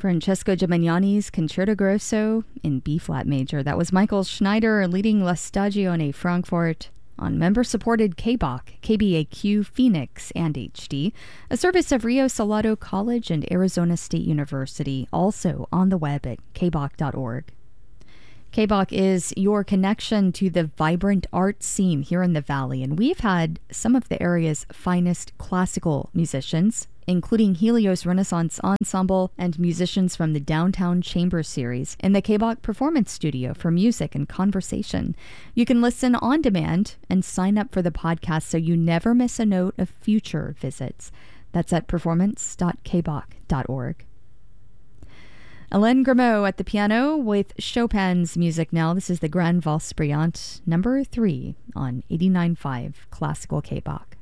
Francesco Gimignani's Concerto Grosso in B-flat major. That was Michael Schneider leading La Stagione Frankfurt on member-supported KBOC, KBAQ, Phoenix, and HD, a service of Rio Salado College and Arizona State University, also on the web at kboc.org. KBOC is your connection to the vibrant art scene here in the Valley, and we've had some of the area's finest classical musicians, including Helios Renaissance Ensemble and musicians from the Downtown Chamber Series in the KBOC Performance Studio for music and conversation. You can listen on demand and sign up for the podcast so you never miss a note of future visits. That's at performance.kboc.org. Hélène Grimaud at the piano with Chopin's music now. This is the Grande Valse Brillante, number 3 on 89.5 Classical KBOC.